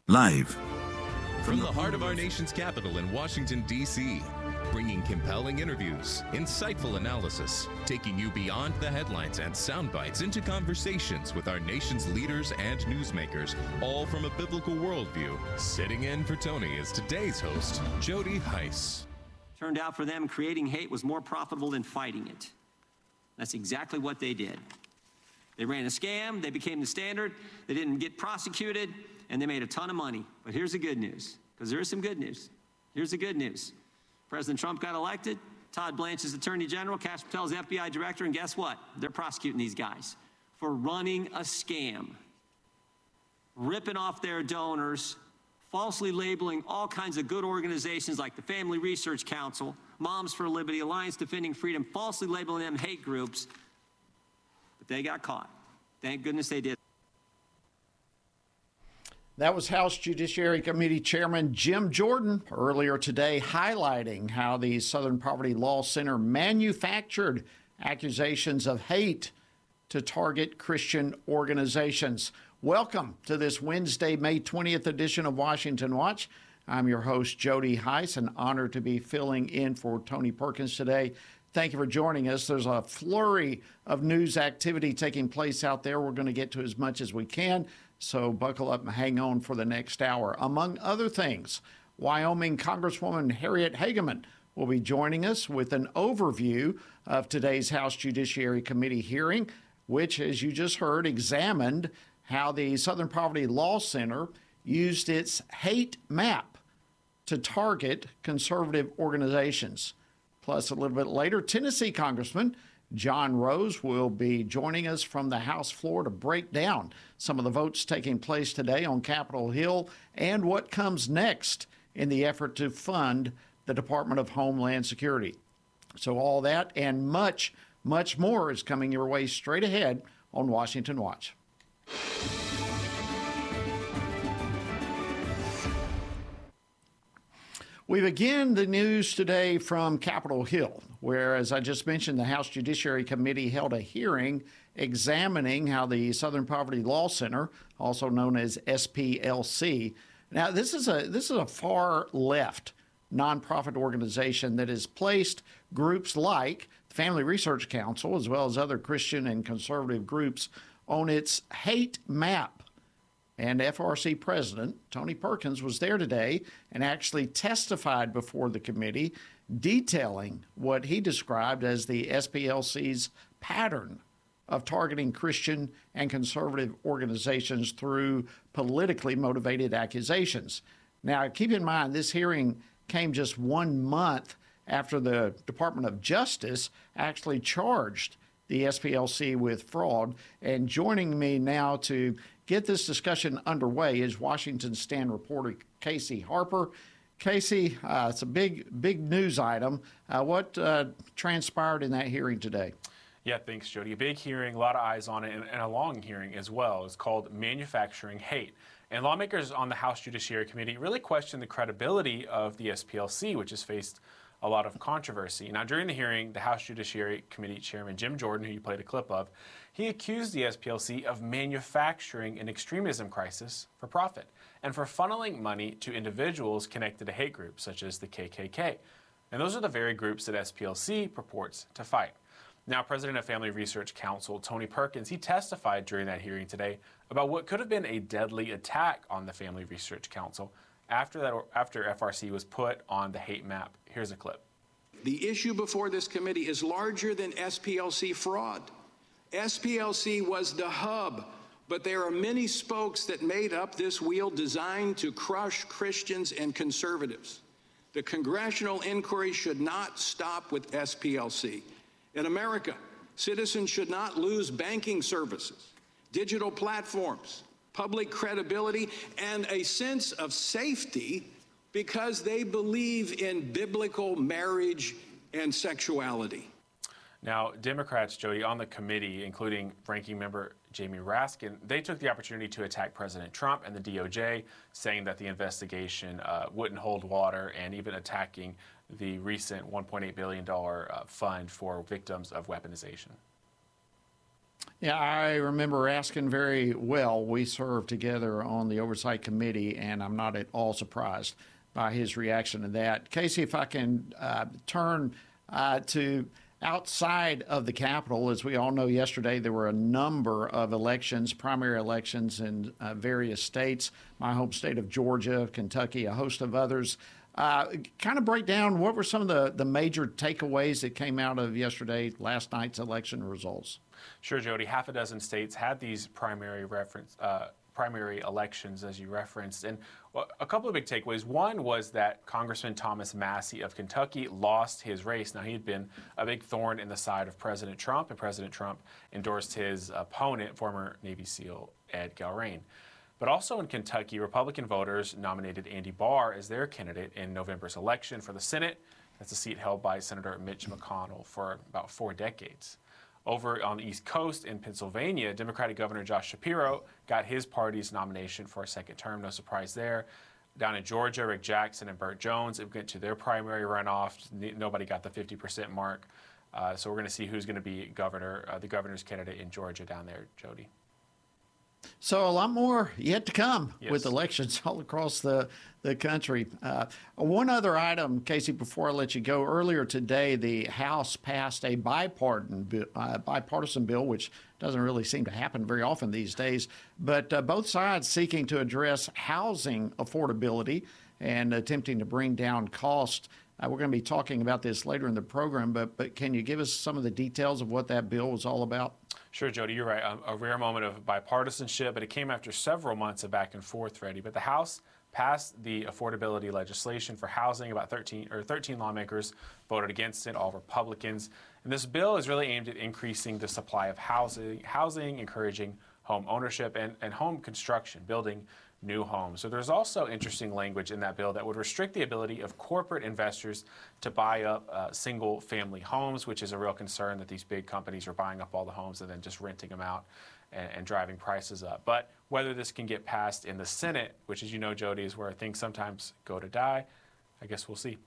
Live from the heart of our nation's capital in Washington, D.C., bringing compelling interviews, insightful analysis, taking you beyond the headlines and sound bites into conversations with our nation's leaders and newsmakers, all from a biblical worldview. Sitting in for Tony is today's host, Jody Heiss. Turned out for them, creating hate was more profitable than fighting it. That's exactly what they did. They ran a scam, they became the standard, they didn't get prosecuted, and they made a ton of money. But here's the good news, because there is some good news. Here's the good news. President Trump got elected, Todd Blanche is Attorney General, Kash Patel is FBI Director, and guess what? They're prosecuting these guys for running a scam, ripping off their donors, falsely labeling all kinds of good organizations like the Family Research Council, Moms for Liberty, Alliance Defending Freedom, falsely labeling them hate groups. But they got caught. Thank goodness they did. That was House Judiciary Committee Chairman Jim Jordan earlier today highlighting how the Southern Poverty Law Center manufactured accusations of hate to target Christian organizations. Welcome to this Wednesday, May 20th edition of Washington Watch. I'm your host, Jody Heiss, an honor to be filling in for Tony Perkins today. Thank you for joining us. There's a flurry of news activity taking place out there. We're going to get to as much as we can, so buckle up and hang on for the next hour. Among other things, Wyoming Congresswoman Harriet Hageman will be joining us with an overview of today's House Judiciary Committee hearing, which, as you just heard, examined how the Southern Poverty Law Center used its hate map to target conservative organizations. Plus, a little bit later, Tennessee Congressman John Rose will be joining us from the House floor to break down some of the votes taking place today on Capitol Hill and what comes next in the effort to fund the Department of Homeland Security. So all that and much, much more is coming your way straight ahead on Washington Watch. We begin the news today from Capitol Hill, where, as I just mentioned, the House Judiciary Committee held a hearing examining how the Southern Poverty Law Center, also known as SPLC, now this is a far left nonprofit organization that has placed groups like the Family Research Council, as well as other Christian and conservative groups, on its hate map. And FRC President Tony Perkins was there today and actually testified before the committee, detailing what he described as the SPLC's pattern of targeting Christian and conservative organizations through politically motivated accusations. Now, keep in mind, this hearing came just 1 month after the Department of Justice actually charged the SPLC with fraud. And joining me now to get this discussion underway is Washington Stand reporter Casey Harper. Casey, it's a big news item. What transpired in that hearing today? Yeah, thanks, Jody. A big hearing, a lot of eyes on it, and a long hearing as well. It's called Manufacturing Hate. And lawmakers on the House Judiciary Committee really questioned the credibility of the SPLC, which has faced a lot of controversy. Now, during the hearing, the House Judiciary Committee Chairman Jim Jordan, who you played a clip of, he accused the SPLC of manufacturing an extremism crisis for profit and for funneling money to individuals connected to hate groups such as the KKK. And those are the very groups that SPLC purports to fight. Now, President of Family Research Council Tony Perkins, he testified during that hearing today about what could have been a deadly attack on the Family Research Council after FRC was put on the hate map. Here's a clip. The issue before this committee is larger than SPLC fraud. SPLC was the hub, but there are many spokes that made up this wheel designed to crush Christians and conservatives. The congressional inquiry should not stop with SPLC. In America, citizens should not lose banking services, digital platforms, public credibility, and a sense of safety because they believe in biblical marriage and sexuality. Now, Democrats, Jody, on the committee, including ranking member Jamie Raskin, they took the opportunity to attack President Trump and the DOJ, saying that the investigation wouldn't hold water, and even attacking the recent $1.8 billion fund for victims of weaponization. Yeah, I remember asking very well. We served together on the Oversight Committee, and I'm not at all surprised by his reaction to that. Casey, if I can turn to outside of the Capitol, as we all know, yesterday there were a number of elections, primary elections in various states, my home state of Georgia, Kentucky, a host of others. Kind of break down what were some of the major takeaways that came out of last night's election results. Sure, Jody. Half a dozen states had these primary elections, as you referenced. And a couple of big takeaways. One was that Congressman Thomas Massie of Kentucky lost his race. Now, he had been a big thorn in the side of President Trump, and President Trump endorsed his opponent, former Navy SEAL Ed Galrain. But also in Kentucky, Republican voters nominated Andy Barr as their candidate in November's election for the Senate. That's a seat held by Senator Mitch McConnell for about 4 decades. Over on the East Coast in Pennsylvania, Democratic Governor Josh Shapiro got his party's nomination for a second term. No surprise there. Down in Georgia, Rick Jackson and Burt Jones went to their primary runoff. Nobody got the 50% mark. So we're going to see who's going to be the governor's candidate in Georgia down there, Jody. So a lot more yet to come with elections all across the country. One other item, Casey, before I let you go. Earlier today, the House passed a bipartisan bill, which doesn't really seem to happen very often these days, but both sides seeking to address housing affordability and attempting to bring down cost. We're going to be talking about this later in the program, but can you give us some of the details of what that bill was all about? Sure, Jody, you're right. A rare moment of bipartisanship, but it came after several months of back and forth, Freddie. But the House passed the affordability legislation for housing. About 13 lawmakers voted against it, all Republicans. And this bill is really aimed at increasing the supply of housing, encouraging home ownership and home construction, building new homes. So there's also interesting language in that bill that would restrict the ability of corporate investors to buy up single-family homes, which is a real concern that these big companies are buying up all the homes and then just renting them out and driving prices up. But whether this can get passed in the Senate, which, as you know, Jody, is where things sometimes go to die, I guess we'll see.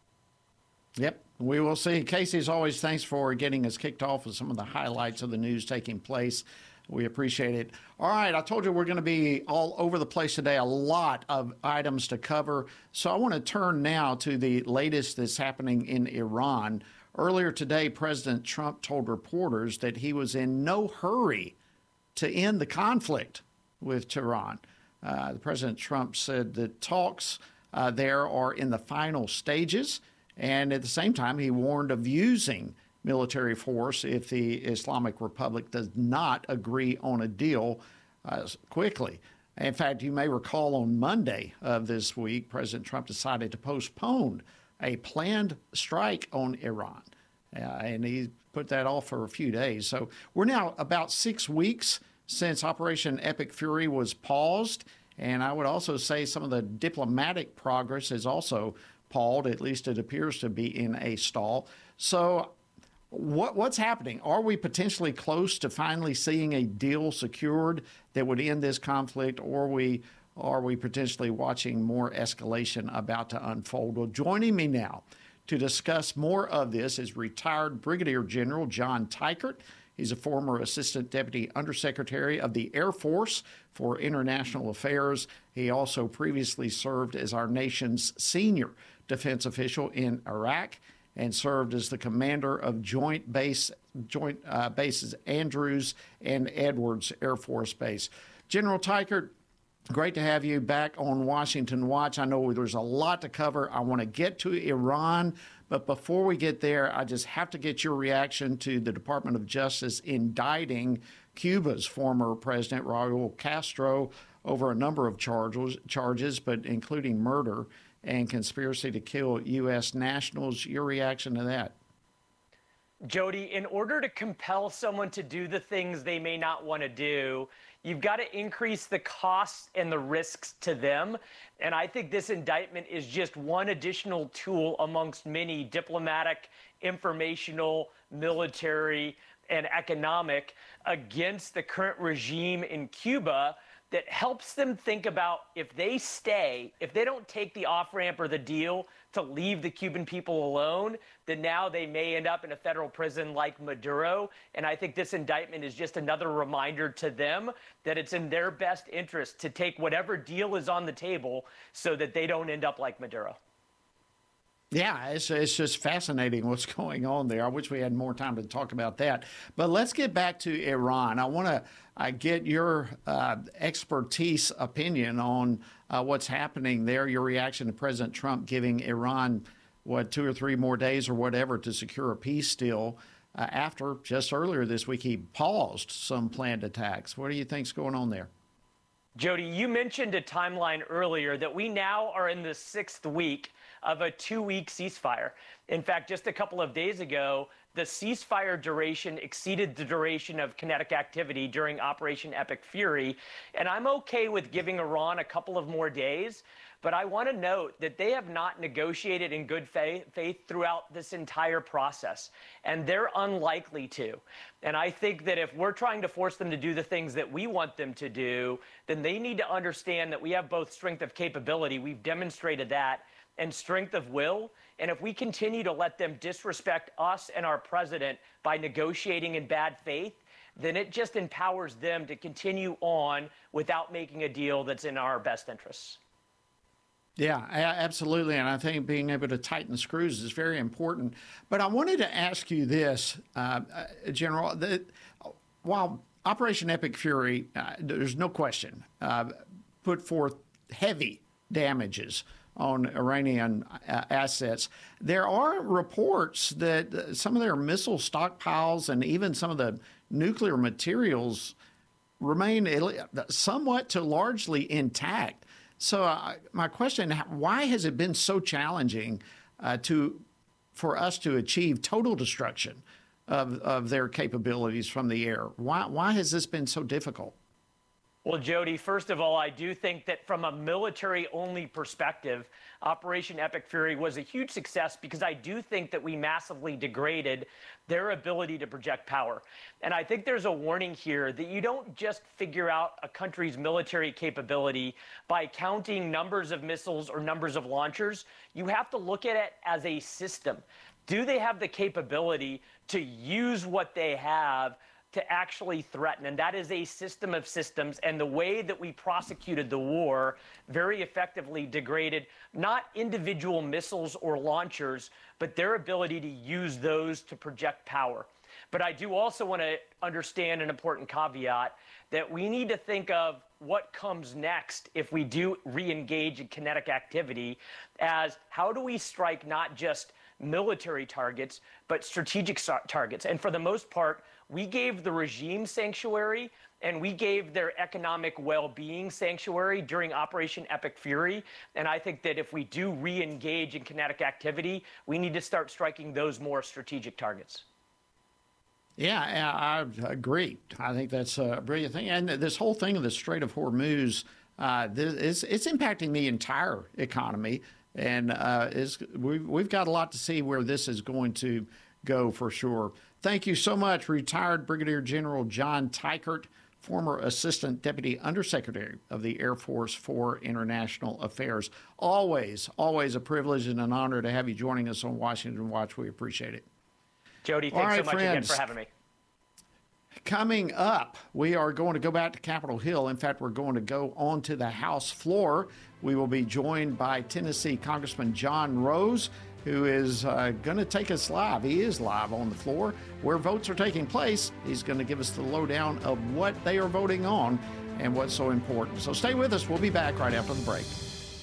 Yep, we will see. Casey, as always, thanks for getting us kicked off with some of the highlights of the news taking place. We appreciate it. All right, I told you we're going to be all over the place today, a lot of items to cover. So I want to turn now to the latest that's happening in Iran. Earlier today, President Trump told reporters that he was in no hurry to end the conflict with Tehran. President Trump said that talks there are in the final stages, and at the same time, he warned of using military force if the Islamic Republic does not agree on a deal quickly. In fact, you may recall on Monday of this week, President Trump decided to postpone a planned strike on Iran, and he put that off for a few days. So we're now about 6 weeks since Operation Epic Fury was paused, and I would also say some of the diplomatic progress is also paused. At least it appears to be in a stall. So what's happening? Are we potentially close to finally seeing a deal secured that would end this conflict, or are we potentially watching more escalation about to unfold? Well, joining me now to discuss more of this is retired Brigadier General John Teichert. He's a former Assistant Deputy Undersecretary of the Air Force for International Affairs. He also previously served as our nation's senior defense official in Iraq and served as the commander of Joint Bases Andrews and Edwards Air Force Base. General Teichert, great to have you back on Washington Watch. I know there's a lot to cover. I want to get to Iran, but before we get there, I just have to get your reaction to the Department of Justice indicting Cuba's former president, Raul Castro, over a number of charges, but including murder and conspiracy to kill U.S. nationals. Your reaction to that? Jody, in order to compel someone to do the things they may not want to do, you've got to increase the costs and the risks to them. And I think this indictment is just one additional tool amongst many diplomatic, informational, military, and economic against the current regime in Cuba that helps them think about if they stay, if they don't take the off-ramp or the deal to leave the Cuban people alone, then now they may end up in a federal prison like Maduro. And I think this indictment is just another reminder to them that it's in their best interest to take whatever deal is on the table so that they don't end up like Maduro. Yeah, it's just fascinating what's going on there. I wish we had more time to talk about that. But let's get back to Iran. I want to get your expertise opinion on what's happening there, your reaction to President Trump giving Iran, 2 or 3 more days or whatever to secure a peace deal after just earlier this week he paused some planned attacks. What do you think's going on there? Jody, you mentioned a timeline earlier that we now are in the 6th week of a 2-week ceasefire. In fact, just a couple of days ago, the ceasefire duration exceeded the duration of kinetic activity during Operation Epic Fury. And I'm okay with giving Iran a couple of more days, but I want to note that they have not negotiated in good faith throughout this entire process, and they're unlikely to. And I think that if we're trying to force them to do the things that we want them to do, then they need to understand that we have both strength of capability, we've demonstrated that, and strength of will. And if we continue to let them disrespect us and our president by negotiating in bad faith, then it just empowers them to continue on without making a deal that's in our best interests. Yeah, absolutely. And I think being able to tighten the screws is very important. But I wanted to ask you this, General, that while Operation Epic Fury, there's no question, put forth heavy damages on Iranian assets, there are reports that some of their missile stockpiles and even some of the nuclear materials remain somewhat to largely intact. So my question, why has it been so challenging for us to achieve total destruction of their capabilities from the air? Why has this been so difficult? Well, Jody, first of all, I do think that from a military-only perspective, Operation Epic Fury was a huge success because I do think that we massively degraded their ability to project power. And I think there's a warning here that you don't just figure out a country's military capability by counting numbers of missiles or numbers of launchers. You have to look at it as a system. Do they have the capability to use what they have to actually threaten? And that is a system of systems. And the way that we prosecuted the war very effectively degraded not individual missiles or launchers, but their ability to use those to project power. But I do also want to understand an important caveat that we need to think of what comes next if we do re-engage in kinetic activity as how do we strike not just military targets, but strategic targets. And for the most part, we gave the regime sanctuary and we gave their economic well-being sanctuary during Operation Epic Fury. And I think that if we do re-engage in kinetic activity, we need to start striking those more strategic targets. Yeah, I agree. I think that's a brilliant thing. And this whole thing of the Strait of Hormuz, it's impacting the entire economy. And we've got a lot to see where this is going to go for sure. Thank you so much, retired Brigadier General John Teichert, former Assistant Deputy Undersecretary of the Air Force for International Affairs. Always a privilege and an honor to have you joining us on Washington Watch. We appreciate it. Jody, thanks so much again for having me. Coming up, we are going to go back to Capitol Hill. In fact, we're going to go onto the House floor. We will be joined by Tennessee Congressman John Rose, who is going to take us live. He is live on the floor where votes are taking place. He's going to give us the lowdown of what they are voting on and what's so important. So stay with us. We'll be back right after the break.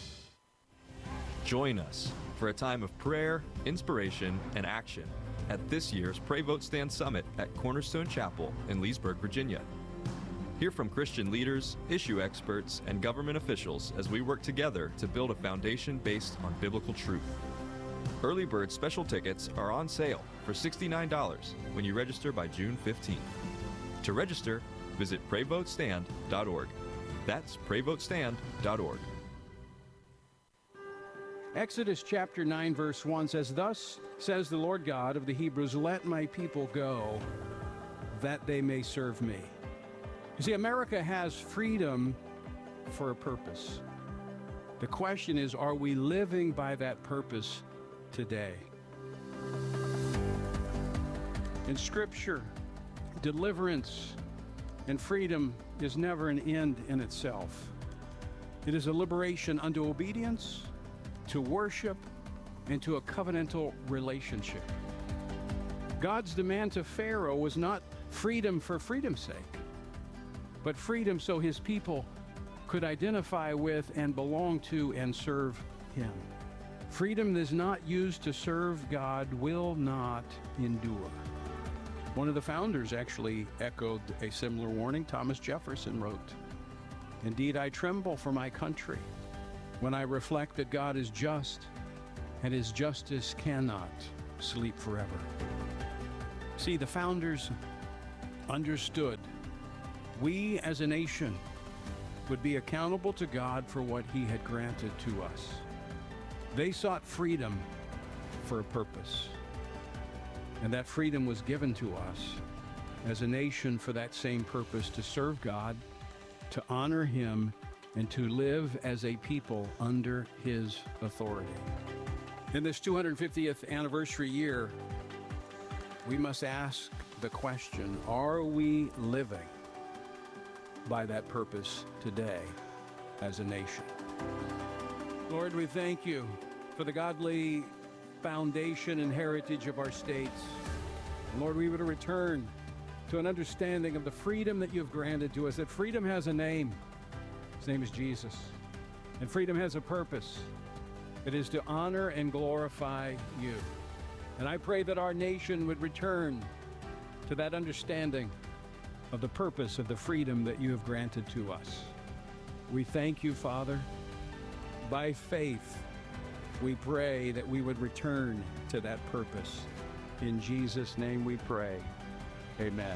Join us for a time of prayer, inspiration, and action at this year's Pray Vote Stand Summit at Cornerstone Chapel in Leesburg, Virginia. Hear from Christian leaders, issue experts, and government officials as we work together to build a foundation based on biblical truth. Early bird special tickets are on sale for $69 when you register by June 15th. To register, visit PrayVoteStand.org. That's PrayVoteStand.org. Exodus chapter 9, verse 1 says, "Thus says the Lord God of the Hebrews, let my people go, that they may serve me." You see, America has freedom for a purpose. The question is, are we living by that purpose today? In Scripture, deliverance and freedom is never an end in itself. It is a liberation unto obedience, to worship, and to a covenantal relationship. God's demand to Pharaoh was not freedom for freedom's sake, but freedom so his people could identify with and belong to and serve him. Freedom that is not used to serve God will not endure. One of the founders actually echoed a similar warning. Thomas Jefferson wrote, "Indeed, I tremble for my country when I reflect that God is just and his justice cannot sleep forever." See, the founders understood we as a nation would be accountable to God for what he had granted to us. They sought freedom for a purpose. And that freedom was given to us as a nation for that same purpose, to serve God, to honor him, and to live as a people under his authority. In this 250th anniversary year, we must ask the question, are we living by that purpose today as a nation? Lord, we thank you for the godly foundation and heritage of our states. And Lord, we would return to an understanding of the freedom that you've granted to us, that freedom has a name. His name is Jesus. And freedom has a purpose. It is to honor and glorify you. And I pray that our nation would return to that understanding of the purpose of the freedom that you have granted to us. We thank you, Father. By faith, we pray that we would return to that purpose. In Jesus' name we pray. Amen.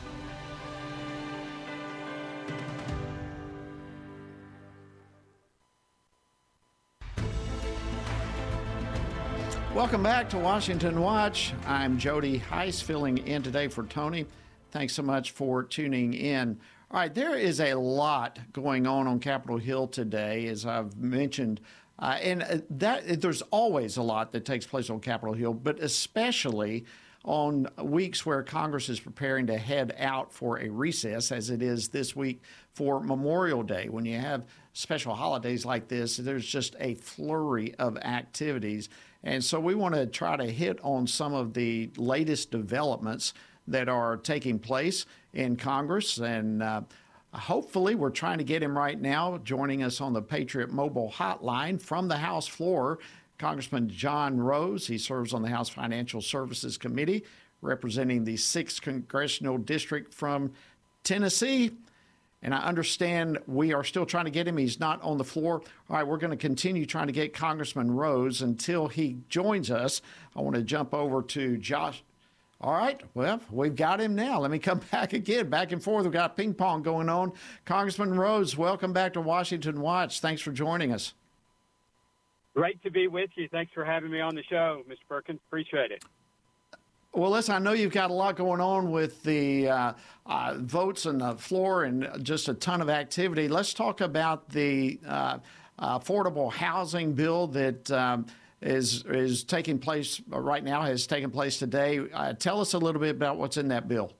Welcome back to Washington Watch. I'm Jody Heiss, filling in today for Tony. Thanks so much for tuning in. All right, there is a lot going on Capitol Hill today, as I've mentioned. There's always a lot that takes place on Capitol Hill, but especially on weeks where Congress is preparing to head out for a recess, as it is this week for Memorial Day. When you have special holidays like this, there's just a flurry of activities. And so we want to try to hit on some of the latest developments that are taking place in Congress. And hopefully we're trying to get him right now, joining us on the Patriot Mobile Hotline from the House floor, Congressman John Rose. He serves on the House Financial Services Committee, representing the 6th Congressional District from Tennessee. And I understand we are still trying to get him. He's not on the floor. All right, we're going to continue trying to get Congressman Rose until he joins us. I want to jump over to Josh. All right, well, we've got him now. Let me come back again, back and forth. We've got ping pong going on. Congressman Rose, welcome back to Washington Watch. Thanks for joining us. Great to be with you. Thanks for having me on the show, Mr. Perkins. Appreciate it. Well, listen, I know you've got a lot going on with the votes on the floor and just a ton of activity. Let's talk about the affordable housing bill that is taking place right now, has taken place today. Tell us a little bit about what's in that bill.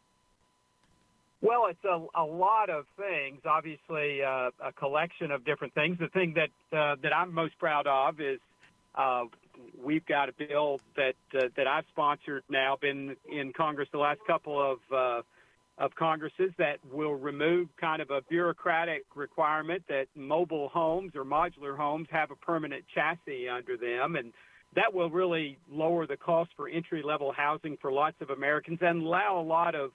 Well, it's a lot of things, obviously a collection of different things. The thing that I'm most proud of is we've got a bill that I've sponsored now, been in Congress the last couple of Congresses, that will remove kind of a bureaucratic requirement that mobile homes or modular homes have a permanent chassis under them. And that will really lower the cost for entry-level housing for lots of Americans and allow a lot of,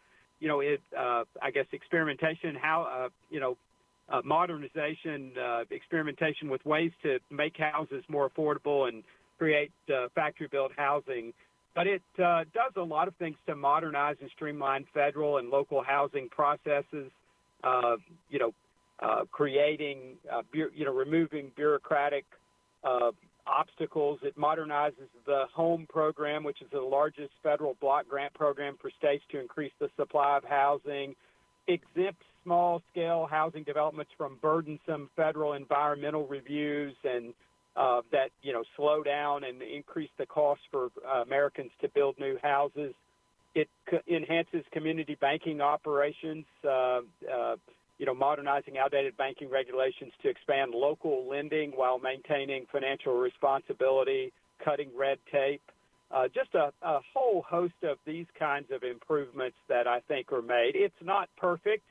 experimentation, modernization, experimentation with ways to make houses more affordable and create factory-built housing. But it does a lot of things to modernize and streamline federal and local housing processes, creating, removing bureaucratic obstacles. It modernizes the HOME program, which is the largest federal block grant program for states to increase the supply of housing, exempts small-scale housing developments from burdensome federal environmental reviews and that, slow down and increase the cost for Americans to build new houses. It enhances community banking operations, modernizing outdated banking regulations to expand local lending while maintaining financial responsibility, cutting red tape. Just a whole host of these kinds of improvements that I think are made. It's not perfect.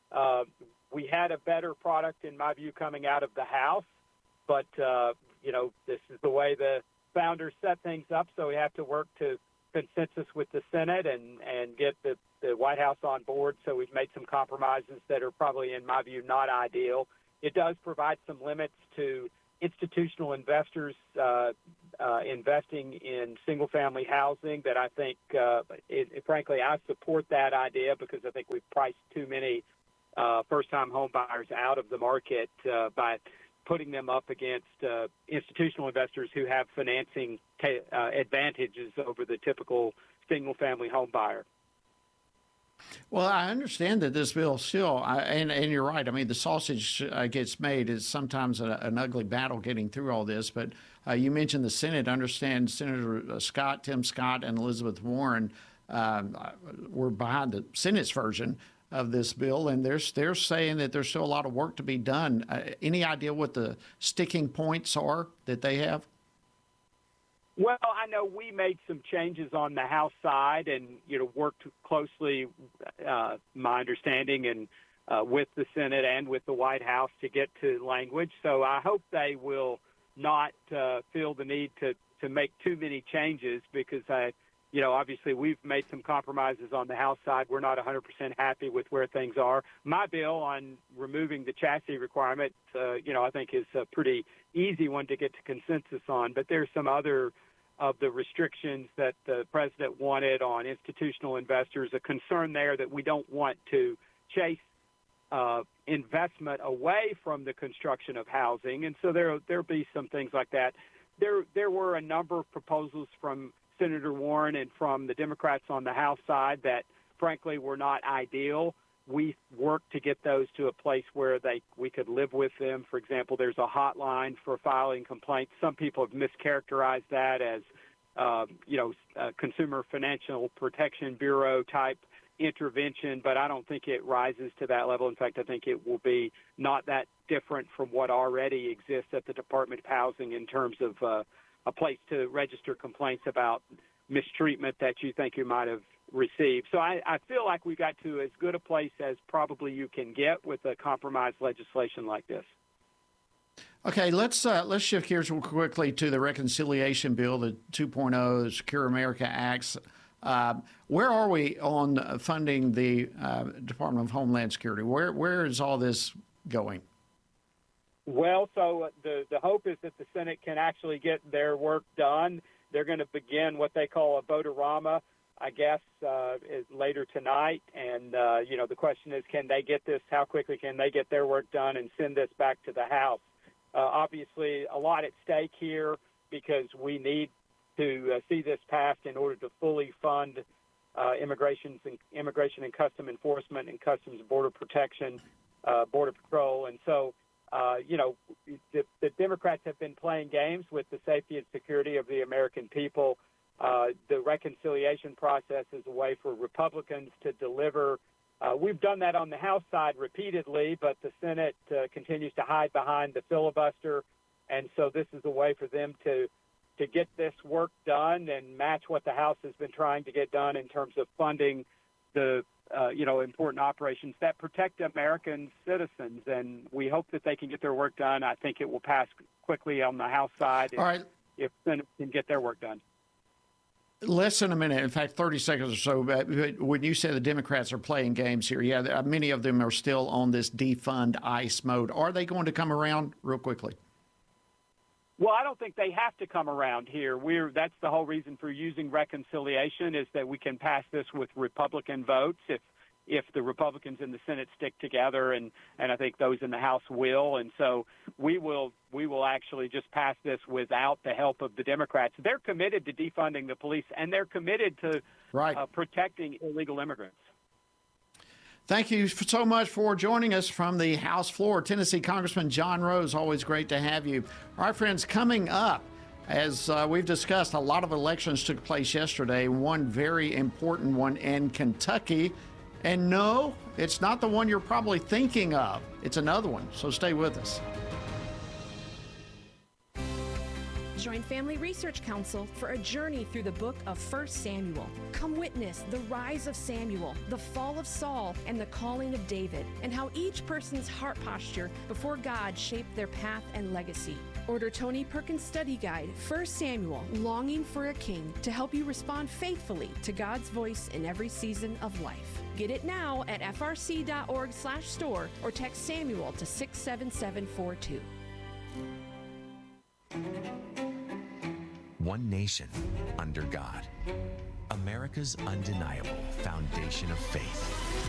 We had a better product, in my view, coming out of the House, but, this is the way the founders set things up, so we have to work to consensus with the Senate and get the White House on board. So we've made some compromises that are probably, in my view, not ideal. It does provide some limits to institutional investors investing in single-family housing that I think, frankly, I support that idea because I think we've priced too many first-time home buyers out of the market by putting them up against institutional investors who have financing advantages over the typical single-family home buyer. Well, I understand that this bill still, and you're right. I mean, the sausage gets made is sometimes an ugly battle getting through all this. But you mentioned the Senate. I understand Senator Tim Scott, and Elizabeth Warren were behind the Senate's version of this bill, and they're saying that there's still a lot of work to be done. Any idea what the sticking points are that they have? Well, I know we made some changes on the House side and, worked closely, my understanding, and with the Senate and with the White House to get to language. So I hope they will not feel the need to make too many changes because obviously we've made some compromises on the House side. We're not 100% happy with where things are. My bill on removing the chassis requirement, I think is a pretty easy one to get to consensus on. But there's some other of the restrictions that the president wanted on institutional investors, a concern there that we don't want to chase investment away from the construction of housing. And so there'll be some things like that. There were a number of proposals from Senator Warren and from the Democrats on the House side that, frankly, were not ideal. We worked to get those to a place where we could live with them. For example, there's a hotline for filing complaints. Some people have mischaracterized that as, Consumer Financial Protection Bureau type intervention, but I don't think it rises to that level. In fact, I think it will be not that different from what already exists at the Department of Housing in terms of a place to register complaints about mistreatment that you think you might have received. So I feel like we got to as good a place as probably you can get with a compromised legislation like this. Okay, let's shift gears real quickly to the reconciliation bill, the 2.0, the Secure America Acts. Where are we on funding the Department of Homeland Security? Where is all this going? Well, so the hope is that the Senate can actually get their work done. They're going to begin what they call a vote-a-rama, I guess, later tonight. And, the question is, can they get this? How quickly can they get their work done and send this back to the House? Obviously, a lot at stake here because we need to see this passed in order to fully fund immigration and custom enforcement and Customs and Border Protection, Border Patrol. And so, the Democrats have been playing games with the safety and security of the American people. The reconciliation process is a way for Republicans to deliver. We've done that on the House side repeatedly, but the Senate continues to hide behind the filibuster. And so this is a way for them to get this work done and match what the House has been trying to get done in terms of funding the important operations that protect American citizens. And we hope that they can get their work done. I think it will pass quickly on the House side if Senate can get their work done. Less than a minute, in fact, 30 seconds or so. But when you say the Democrats are playing games here, yeah, many of them are still on this defund ICE mode. Are they going to come around real quickly? Well, I don't think they have to come around here. That's the whole reason for using reconciliation is that we can pass this with Republican votes if the Republicans in the Senate stick together, and I think those in the House will. And so we will actually just pass this without the help of the Democrats. They're committed to defunding the police, and they're committed to protecting illegal immigrants. Thank you so much for joining us from the House floor. Tennessee Congressman John Rose, always great to have you. All right, friends, coming up, as we've discussed, a lot of elections took place yesterday, one very important one in Kentucky. And no, it's not the one you're probably thinking of. It's another one, so stay with us. Join Family Research Council for a journey through the book of 1 Samuel. Come witness the rise of Samuel, the fall of Saul, and the calling of David, and how each person's heart posture before God shaped their path and legacy. Order Tony Perkins' study guide, 1 Samuel, Longing for a King, to help you respond faithfully to God's voice in every season of life. Get it now at frc.org/store or text Samuel to 67742. One nation under God. America's undeniable foundation of faith.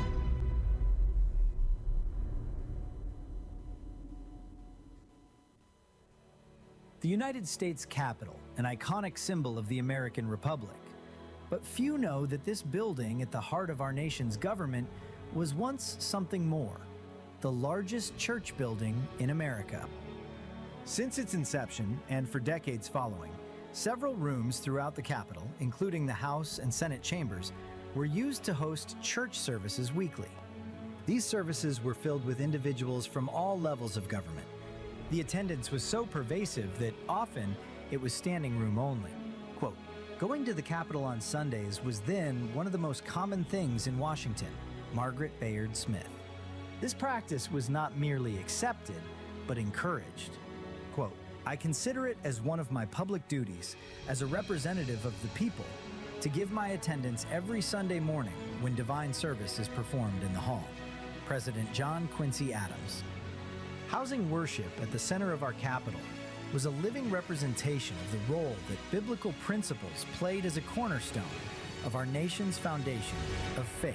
The United States Capitol, an iconic symbol of the American Republic. But few know that this building at the heart of our nation's government was once something more, the largest church building in America. Since its inception, and for decades following, several rooms throughout the Capitol, including the House and Senate chambers, were used to host church services weekly. These services were filled with individuals from all levels of government. The attendance was so pervasive that often it was standing room only. Quote, going to the Capitol on Sundays was then one of the most common things in Washington, Margaret Bayard Smith. This practice was not merely accepted, but encouraged. Quote, I consider it as one of my public duties as a representative of the people to give my attendance every Sunday morning when divine service is performed in the hall. President John Quincy Adams. Housing worship at the center of our Capitol was a living representation of the role that biblical principles played as a cornerstone of our nation's foundation of faith.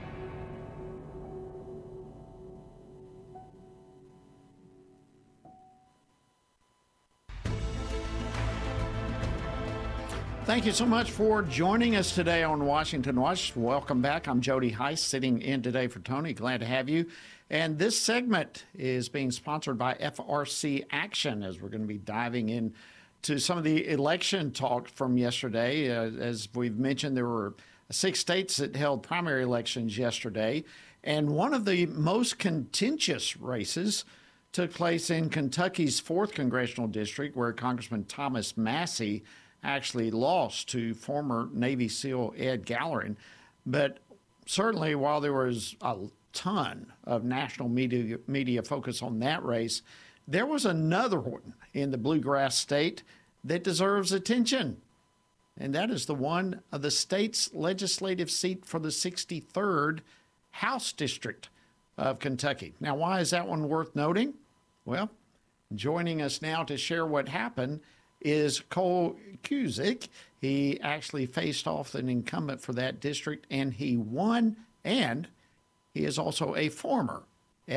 Thank you so much for joining us today on Washington Watch. Welcome back. I'm Jody Heiss, sitting in today for Tony. Glad to have you. And this segment is being sponsored by FRC Action, as we're going to be diving into some of the election talk from yesterday. As we've mentioned, there were 6 states that held primary elections yesterday, and one of the most contentious races took place in Kentucky's 4th Congressional District, where Congressman Thomas Massie actually lost to former Navy SEAL Ed Gallerin. But certainly, while there was a ton of national media focus on that race, there was another one in the bluegrass state that deserves attention, and that is the one of the state's legislative seat for the 63rd House District of Kentucky. Now, why is that one worth noting? Well, joining us now to share what happened is Cole Cusick. He actually faced off an incumbent for that district, and he won, and he is also a former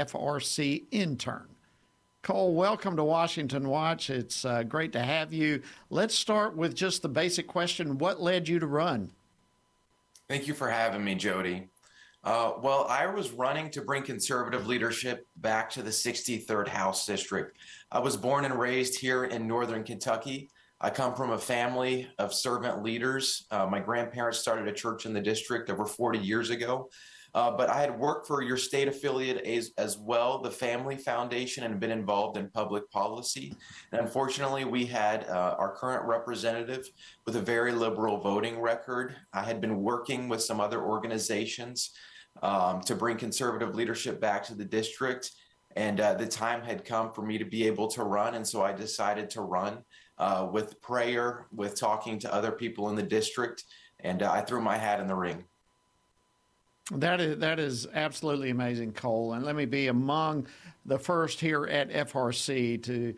FRC intern. Cole, welcome to Washington Watch. It's great to have you. Let's start with just the basic question. What led you to run? Thank you for having me, Jody. Well, I was running to bring conservative leadership back to the 63rd House District. I was born and raised here in northern Kentucky. I come from a family of servant leaders. My grandparents started a church in the district over 40 years ago. But I had worked for your state affiliate as well, the Family Foundation, and been involved in public policy. And unfortunately, we had our current representative with a very liberal voting record. I had been working with some other organizations to bring conservative leadership back to the district. And the time had come for me to be able to run. And so I decided to run with prayer, with talking to other people in the district. And I threw my hat in the ring. That is absolutely amazing, Cole. And let me be among the first here at FRC to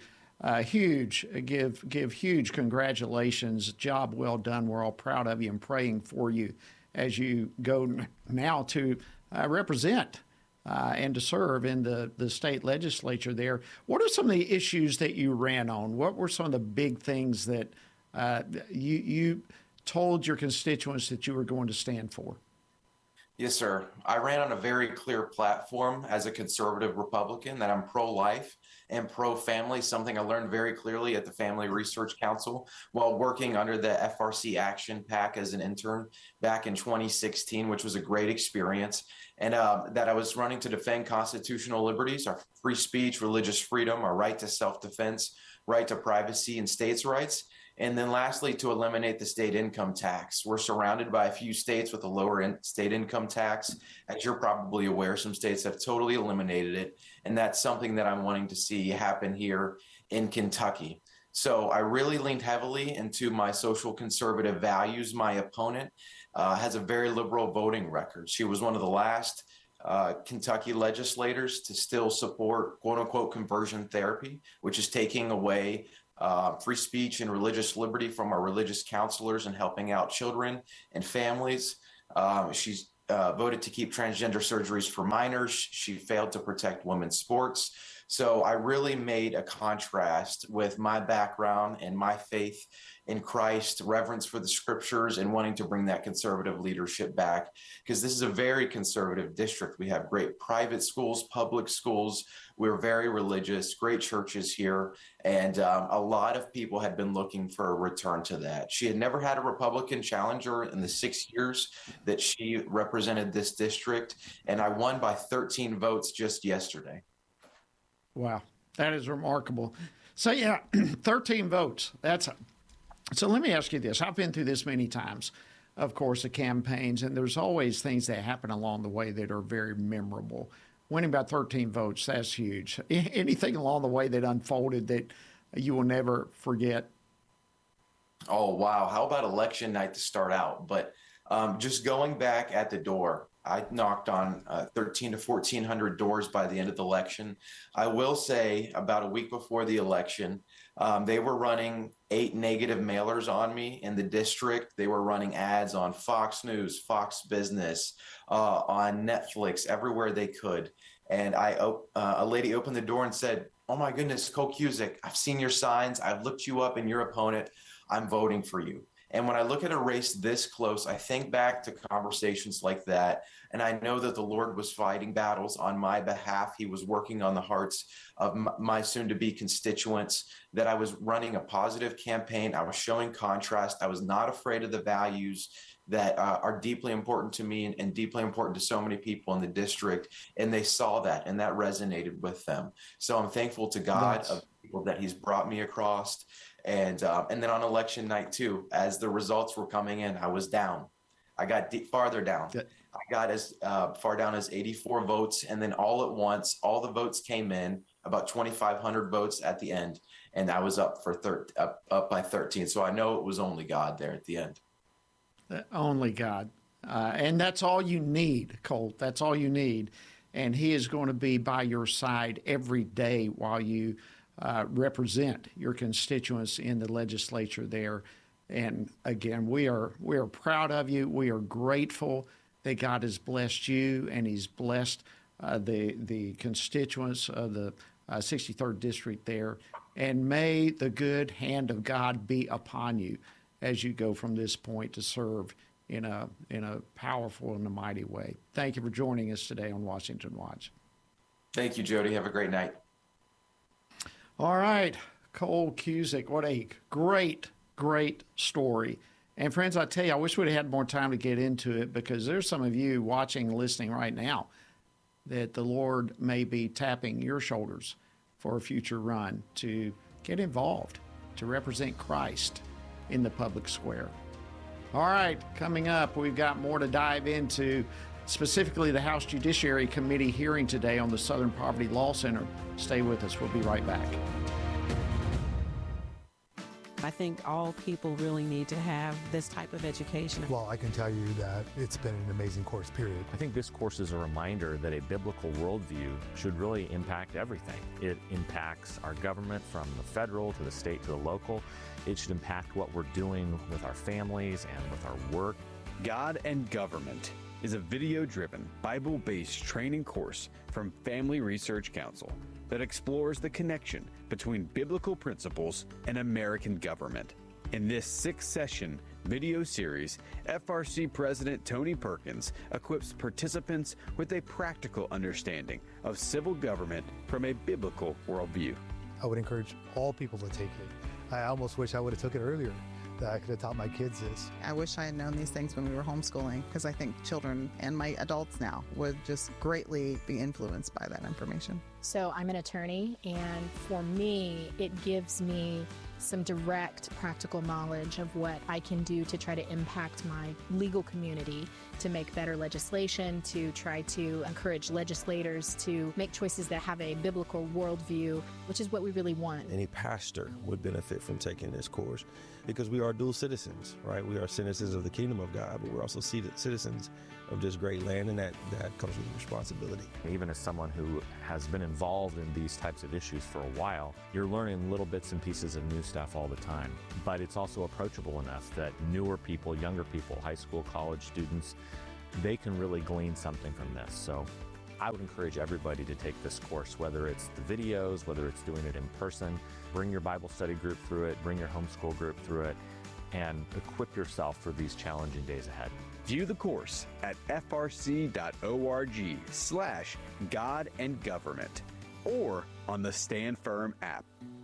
give huge congratulations. Job well done. We're all proud of you and praying for you as you go now to represent and to serve in the state legislature there. What are some of the issues that you ran on? What were some of the big things that you told your constituents that you were going to stand for? Yes, sir. I ran on a very clear platform as a conservative Republican that I'm pro-life and pro-family, something I learned very clearly at the Family Research Council while working under the FRC Action PAC as an intern back in 2016, which was a great experience. And that I was running to defend constitutional liberties, our free speech, religious freedom, our right to self-defense, right to privacy, and states' rights. And then lastly, to eliminate the state income tax. We're surrounded by a few states with a lower state income tax. As you're probably aware, some states have totally eliminated it. And that's something that I'm wanting to see happen here in Kentucky. So I really leaned heavily into my social conservative values. My opponent has a very liberal voting record. She was one of the last Kentucky legislators to still support quote unquote conversion therapy, which is taking away free speech and religious liberty from our religious counselors and helping out children and families. She's voted to keep transgender surgeries for minors. She failed to protect women's sports. So I really made a contrast with my background and my faith in Christ, reverence for the scriptures, and wanting to bring that conservative leadership back, because this is a very conservative district. We have great private schools, public schools. We're very religious, great churches here. And a lot of people had been looking for a return to that. She had never had a Republican challenger in the 6 years that she represented this district. And I won by 13 votes just yesterday. Wow, that is remarkable. So, yeah, 13 votes. So let me ask you this. I've been through this many times, of course, the campaigns, and there's always things that happen along the way that are very memorable. Winning by 13 votes, that's huge. Anything along the way that unfolded that you will never forget? Oh, wow. How about election night to start out? But just going back at the door, I knocked on 1,300 to 1,400 doors by the end of the election. I will say about a week before the election, they were running 8 negative mailers on me in the district. They were running ads on Fox News, Fox Business, on Netflix, everywhere they could. And a lady opened the door and said, "Oh my goodness, Cole Cusick, I've seen your signs. I've looked you up and your opponent. I'm voting for you." And when I look at a race this close, I think back to conversations like that. And I know that the Lord was fighting battles on my behalf. He was working on the hearts of my soon-to-be constituents, that I was running a positive campaign. I was showing contrast. I was not afraid of the values that are deeply important to me and deeply important to so many people in the district. And they saw that, and that resonated with them. So I'm thankful to God of people that he's brought me across. And then on election night too, as the results were coming in, I was down. I got farther down. Good. I got as far down as 84 votes. And then all at once, all the votes came in, about 2,500 votes at the end. And I was up by 13. So I know it was only God there at the end. Only God. And that's all you need, Colt. That's all you need. And he is going to be by your side every day while you represent your constituents in the legislature there. And again, we are proud of you. We are grateful that God has blessed you, and he's blessed the constituents of the 63rd district there. And may the good hand of God be upon you as you go from this point to serve in a powerful and a mighty way. Thank you for joining us today on Washington Watch. Thank you, Jody. Have a great night. All right, Cole Cusick, what a great story. And friends, I tell you, I wish we'd have had more time to get into it, because there's some of you watching and listening right now that the Lord may be tapping your shoulders for a future run to get involved, to represent Christ in the public square. All right, coming up, we've got more to dive into, specifically the House Judiciary Committee hearing today on the Southern Poverty Law Center. Stay with us. We'll be right back. I think all people really need to have this type of education. Well, I can tell you that it's been an amazing course, period. I think this course is a reminder that a biblical worldview should really impact everything. It impacts our government from the federal to the state to the local. It should impact what we're doing with our families and with our work. God and Government is a video-driven, Bible-based training course from Family Research Council that explores the connection between biblical principles and American government. In this 6-session video series, FRC President Tony Perkins equips participants with a practical understanding of civil government from a biblical worldview. I would encourage all people to take it. I almost wish I would have took it earlier, that I could have taught my kids this. I wish I had known these things when we were homeschooling, because I think children and my adults now would just greatly be influenced by that information. So I'm an attorney, and for me, it gives me some direct practical knowledge of what I can do to try to impact my legal community, to make better legislation, to try to encourage legislators to make choices that have a biblical worldview, which is what we really want. Any pastor would benefit from taking this course because we are dual citizens, right? We are citizens of the kingdom of God, but we're also citizens of this great land, and that comes with responsibility. Even as someone who has been involved in these types of issues for a while, you're learning little bits and pieces of new stuff all the time. But it's also approachable enough that newer people, younger people, high school, college students, they can really glean something from this. So I would encourage everybody to take this course, whether it's the videos, whether it's doing it in person. Bring your Bible study group through it, bring your homeschool group through it, and equip yourself for these challenging days ahead. View the course at frc.org/God and Government or on the Stand Firm app.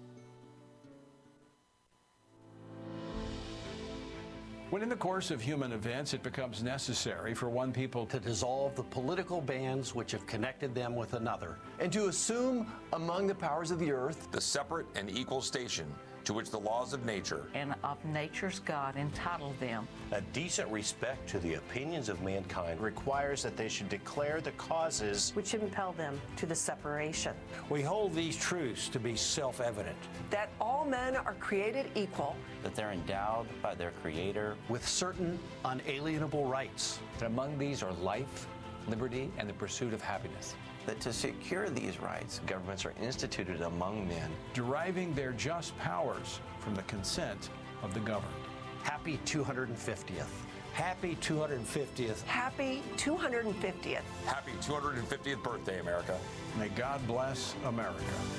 When in the course of human events it becomes necessary for one people to dissolve the political bands which have connected them with another, and to assume among the powers of the earth the separate and equal station to which the laws of nature and of nature's God entitled them. A decent respect to the opinions of mankind requires that they should declare the causes which impel them to the separation. We hold these truths to be self-evident. That all men are created equal. That they're endowed by their Creator with certain unalienable rights. And among these are life, liberty, and the pursuit of happiness. That to secure these rights, governments are instituted among men, deriving their just powers from the consent of the governed. Happy 250th. Happy 250th. Happy 250th. Happy 250th birthday, America. May God bless America.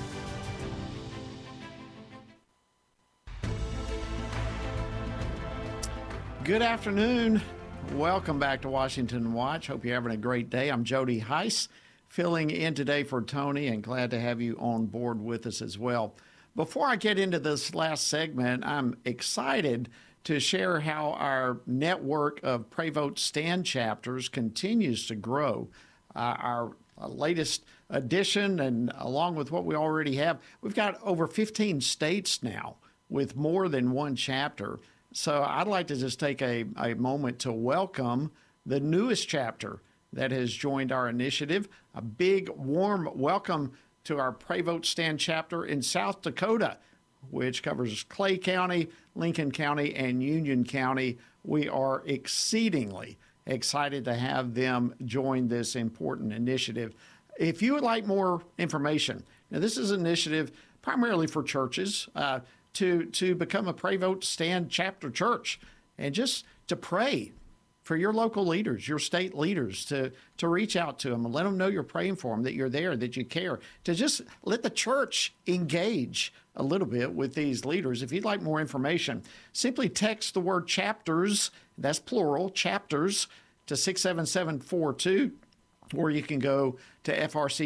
Good afternoon. Welcome back to Washington Watch. Hope you're having a great day. I'm Jody Heiss, filling in today for Tony, and glad to have you on board with us as well. Before I get into this last segment, I'm excited to share how our network of Pray Vote Stand chapters continues to grow. Our latest edition, and along with what we already have, we've got over 15 states now with more than one chapter. So I'd like to just take a moment to welcome the newest chapter that has joined our initiative. A big, warm welcome to our Pray Vote Stand chapter in South Dakota, which covers Clay County, Lincoln County, and Union County. We are exceedingly excited to have them join this important initiative. If you would like more information, now this is an initiative primarily for churches, to become a Pray Vote Stand chapter church, and just to pray for your local leaders, your state leaders, to reach out to them and let them know you're praying for them, that you're there, that you care, to just let the church engage a little bit with these leaders. If you'd like more information, simply text the word chapters, that's plural, chapters, to 67742, or you can go to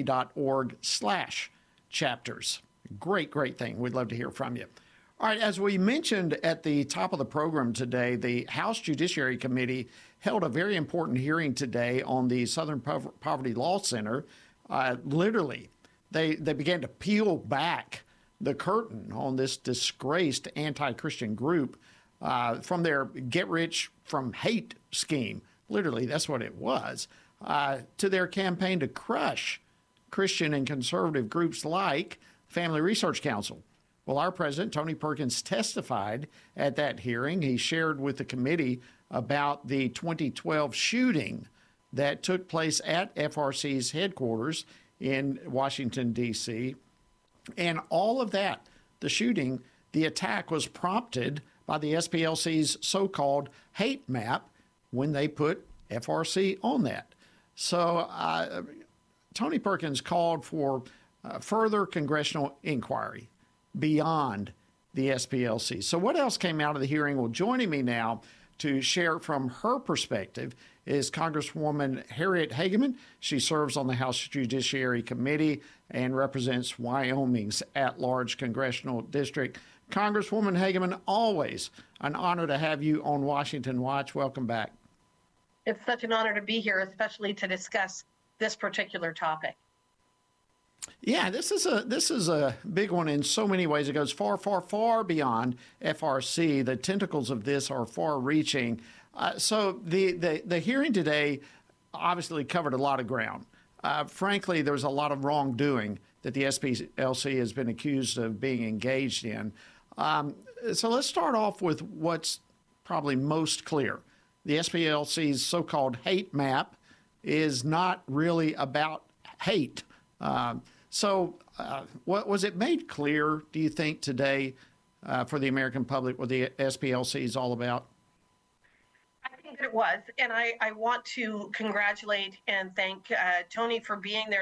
frc.org/chapters. Great thing. We'd love to hear from you. All right, as we mentioned at the top of the program today, the House Judiciary Committee held a very important hearing today on the Southern Poverty Law Center. Literally, they began to peel back the curtain on this disgraced anti-Christian group from their get-rich-from-hate scheme. Literally, that's what it was, to their campaign to crush Christian and conservative groups like Family Research Council. Well, our president, Tony Perkins, testified at that hearing. He shared with the committee about the 2012 shooting that took place at FRC's headquarters in Washington, D.C. And all of that, the shooting, the attack was prompted by the SPLC's so-called hate map when they put FRC on that. So Tony Perkins called for further congressional inquiry beyond the SPLC. So what else came out of the hearing? Well, joining me now to share from her perspective is Congresswoman Harriet Hageman. She serves on the House Judiciary Committee and represents Wyoming's at-large congressional district. Congresswoman Hageman, always an honor to have you on Washington Watch. Welcome back. It's such an honor to be here, especially to discuss this particular topic. Yeah, this is a big one in so many ways. It goes far, far, far beyond FRC. The tentacles of this are far-reaching. So the hearing today obviously covered a lot of ground. Frankly, there's a lot of wrongdoing that the SPLC has been accused of being engaged in. So let's start off with what's probably most clear. The SPLC's so-called hate map is not really about hate. What was it made clear, do you think, today for the American public what the SPLC is all about? I think that it was, and I want to congratulate and thank Tony for being there